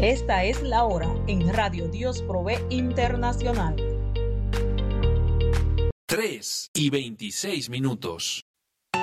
Esta es la hora en Radio Dios Provee Internacional. 3:26.